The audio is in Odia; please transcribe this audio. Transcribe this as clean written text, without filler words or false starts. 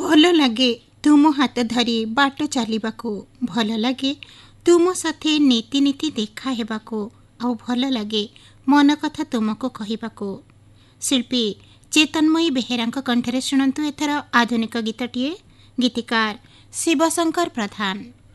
ଭଲ ଲାଗେ ତୁମ ହାତ ଧରି ବାଟ ଚାଲିବାକୁ, ଭଲ ଲାଗେ ତୁମ ସାଥେ ନୀତି ନୀତି ଦେଖା ହେବାକୁ, ଆଉ ଭଲ ଲାଗେ ମନ କଥା ତୁମକୁ କହିବାକୁ। ଶିଳ୍ପୀ ଚେତନ୍ମୟୀ ବେହେରାଙ୍କ କଣ୍ଠରେ ଶୁଣନ୍ତୁ ଏଥର ଆଧୁନିକ ଗୀତଟିଏ। ଗୀତିକାର ଶିବଶଙ୍କର ପ୍ରଧାନ।